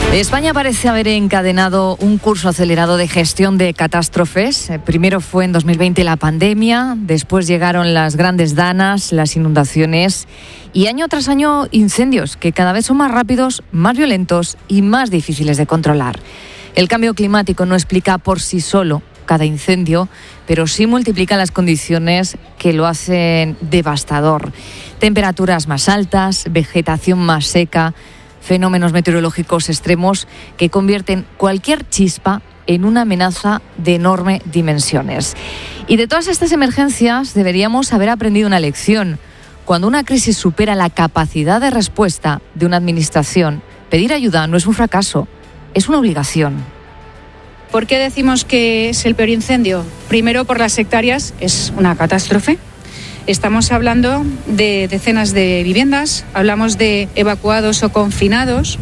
España parece haber encadenado un curso acelerado de gestión de catástrofes. Primero fue en 2020 la pandemia, después llegaron las grandes danas, las inundaciones y año tras año incendios que cada vez son más rápidos, más violentos y más difíciles de controlar. El cambio climático no explica por sí solo cada incendio, pero sí multiplica las condiciones que lo hacen devastador. Temperaturas más altas, vegetación más seca, fenómenos meteorológicos extremos que convierten cualquier chispa en una amenaza de enormes dimensiones. Y de todas estas emergencias deberíamos haber aprendido una lección. Cuando una crisis supera la capacidad de respuesta de una administración, pedir ayuda no es un fracaso, es una obligación. ¿Por qué decimos que es el peor incendio? Primero, por las hectáreas, es una catástrofe. Estamos hablando de decenas de viviendas, hablamos de evacuados o confinados.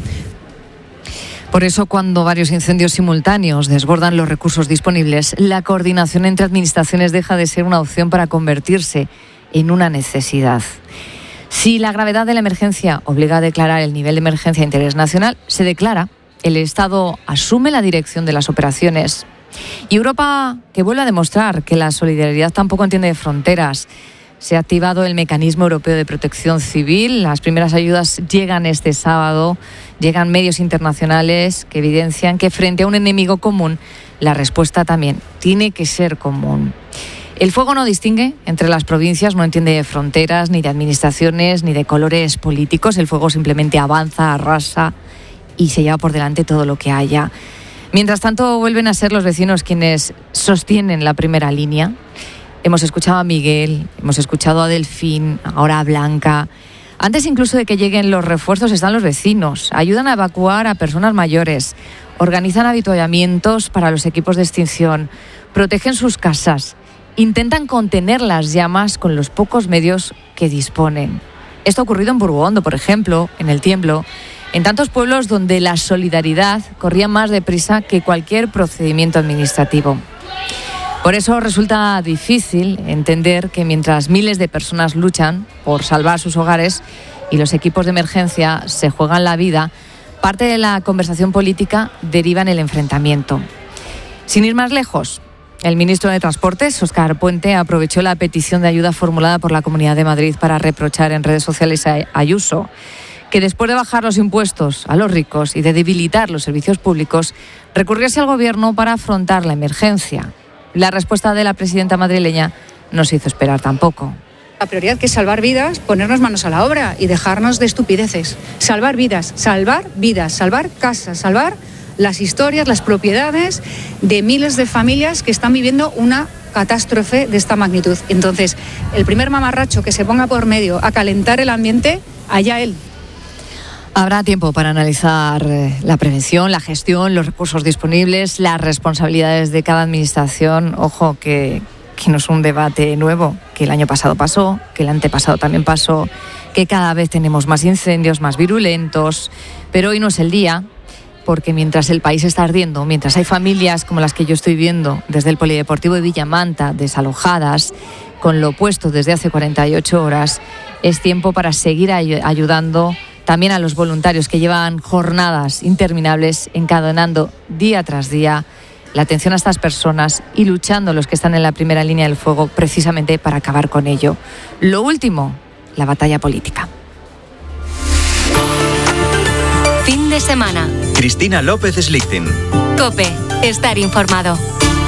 Por eso, cuando varios incendios simultáneos desbordan los recursos disponibles, la coordinación entre administraciones deja de ser una opción para convertirse en una necesidad. Si la gravedad de la emergencia obliga a declarar el nivel de emergencia de interés nacional, se declara, el Estado asume la dirección de las operaciones. Y Europa, que vuelve a demostrar que la solidaridad tampoco entiende de fronteras. Se ha activado el Mecanismo Europeo de Protección Civil. Las primeras ayudas llegan este sábado. Llegan medios internacionales que evidencian que frente a un enemigo común, la respuesta también tiene que ser común. El fuego no distingue entre las provincias, no entiende de fronteras, ni de administraciones, ni de colores políticos. El fuego simplemente avanza, arrasa y se lleva por delante todo lo que haya. Mientras tanto, vuelven a ser los vecinos quienes sostienen la primera línea. Hemos escuchado a Miguel, hemos escuchado a Delfín, ahora a Blanca. Antes incluso de que lleguen los refuerzos están los vecinos. Ayudan a evacuar a personas mayores, organizan avituallamientos para los equipos de extinción, protegen sus casas, intentan contener las llamas con los pocos medios que disponen. Esto ha ocurrido en Burgondo, por ejemplo, en El Tiemblo, en tantos pueblos donde la solidaridad corría más deprisa que cualquier procedimiento administrativo. Por eso resulta difícil entender que mientras miles de personas luchan por salvar sus hogares y los equipos de emergencia se juegan la vida, parte de la conversación política deriva en el enfrentamiento. Sin ir más lejos, el ministro de Transportes, Óscar Puente, aprovechó la petición de ayuda formulada por la Comunidad de Madrid para reprochar en redes sociales a Ayuso que después de bajar los impuestos a los ricos y de debilitar los servicios públicos, recurriese al gobierno para afrontar la emergencia. La respuesta de la presidenta madrileña no se hizo esperar tampoco. La prioridad que es salvar vidas, ponernos manos a la obra y dejarnos de estupideces. Salvar vidas, salvar casas, salvar las historias, las propiedades de miles de familias que están viviendo una catástrofe de esta magnitud. Entonces, el primer mamarracho que se ponga por medio a calentar el ambiente, allá él. Habrá tiempo para analizar la prevención, la gestión, los recursos disponibles, las responsabilidades de cada administración. Ojo, que no es un debate nuevo, que el año pasado pasó, que el antepasado también pasó, que cada vez tenemos más incendios, más virulentos, pero hoy no es el día, porque mientras el país está ardiendo, mientras hay familias como las que yo estoy viendo desde el Polideportivo de Villamanta, desalojadas, con lo puesto desde hace 48 horas, es tiempo para seguir ayudando también a los voluntarios que llevan jornadas interminables encadenando día tras día la atención a estas personas y luchando los que están en la primera línea del fuego precisamente para acabar con ello. Lo último, la batalla política. Fin de semana. Cristina López Slichting. COPE. Estar informado.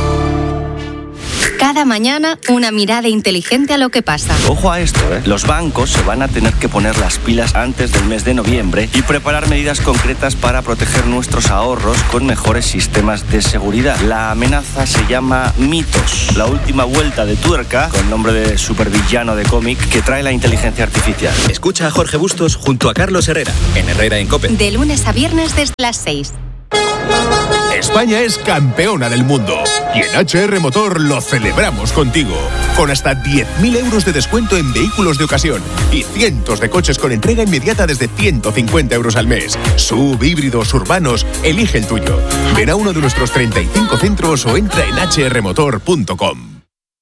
Cada mañana, una mirada inteligente a lo que pasa. Ojo a esto, Los bancos se van a tener que poner las pilas antes del mes de noviembre y preparar medidas concretas para proteger nuestros ahorros con mejores sistemas de seguridad. La amenaza se llama mitos, la última vuelta de tuerca, con nombre de supervillano de cómic, que trae la inteligencia artificial. Escucha a Jorge Bustos junto a Carlos Herrera, en Herrera en COPE. De lunes a viernes desde las 6. España es campeona del mundo y en HR Motor lo celebramos contigo. Con hasta 10.000 euros de descuento en vehículos de ocasión y cientos de coches con entrega inmediata desde 150 euros al mes. SUV, híbridos, urbanos, elige el tuyo. Ven a uno de nuestros 35 centros o entra en hrmotor.com.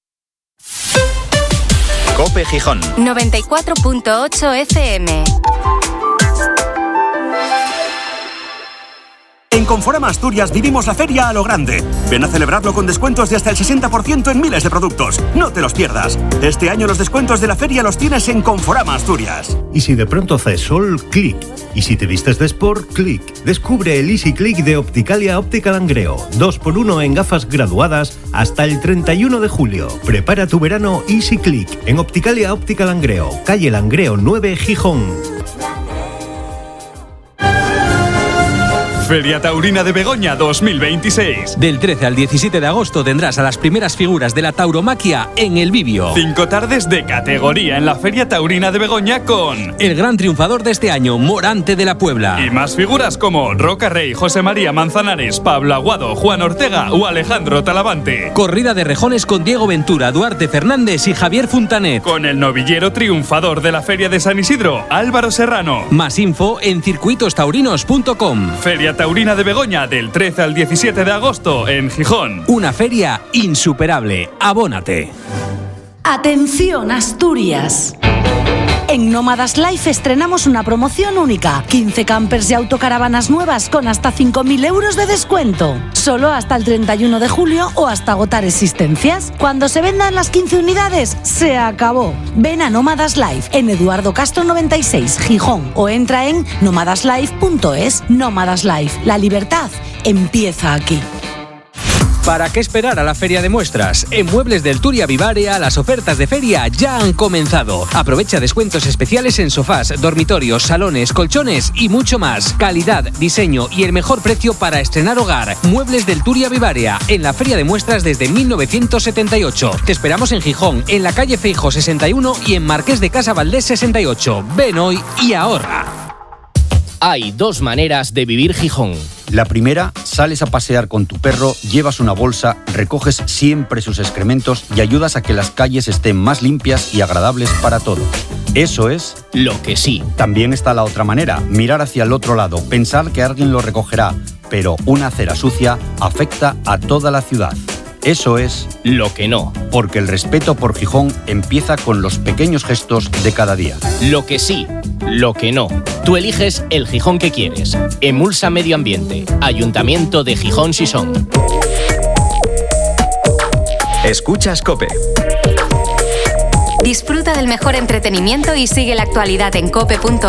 COPE Gijón 94.8 FM. Conforama Asturias vivimos la feria a lo grande. Ven a celebrarlo con descuentos de hasta el 60% en miles de productos. No te los pierdas. Este año los descuentos de la feria los tienes en Conforama Asturias. Y si de pronto hace sol, clic. Y si te vistes de sport, clic. Descubre el Easy Click de Opticalia Óptica Langreo. 2x1 en gafas graduadas hasta el 31 de julio. Prepara tu verano Easy Click en Opticalia Óptica Langreo, calle Langreo 9, Gijón. Feria Taurina de Begoña 2026. Del 13 al 17 de agosto tendrás a las primeras figuras de la tauromaquia en el Bibio. 5 tardes de categoría en la Feria Taurina de Begoña con el gran triunfador de este año, Morante de la Puebla. Y más figuras como Roca Rey, José María Manzanares, Pablo Aguado, Juan Ortega o Alejandro Talavante. Corrida de rejones con Diego Ventura, Duarte Fernández y Javier Funtanet. Con el novillero triunfador de la Feria de San Isidro, Álvaro Serrano. Más info en circuitostaurinos.com. Feria Taurina de Begoña del 13 al 17 de agosto en Gijón. Una feria insuperable. Abónate. Atención, Asturias. En Nómadas Life estrenamos una promoción única. 15 campers y autocaravanas nuevas con hasta 5.000 euros de descuento. Solo hasta el 31 de julio o hasta agotar existencias. Cuando se vendan las 15 unidades, se acabó. Ven a Nómadas Life en Eduardo Castro 96, Gijón, o entra en nómadaslife.es. Nómadas Life, la libertad empieza aquí. ¿Para qué esperar a la feria de muestras? En Muebles del Turia Vivarea las ofertas de feria ya han comenzado. Aprovecha descuentos especiales en sofás, dormitorios, salones, colchones y mucho más. Calidad, diseño y el mejor precio para estrenar hogar. Muebles del Turia Vivarea, en la feria de muestras desde 1978. Te esperamos en Gijón, en la calle Feijóo 61 y en Marqués de Casa Valdés 68. Ven hoy y ahorra. Hay dos maneras de vivir Gijón. La primera, sales a pasear con tu perro, llevas una bolsa, recoges siempre sus excrementos y ayudas a que las calles estén más limpias y agradables para todos. Eso es lo que sí. También está la otra manera, mirar hacia el otro lado, pensar que alguien lo recogerá, pero una acera sucia afecta a toda la ciudad. Eso es lo que no. Porque el respeto por Gijón empieza con los pequeños gestos de cada día. Lo que sí, lo que no. Tú eliges el Gijón que quieres. Emulsa Medio Ambiente. Ayuntamiento de Gijón Sison. Escuchas COPE. Disfruta del mejor entretenimiento y sigue la actualidad en cope.es.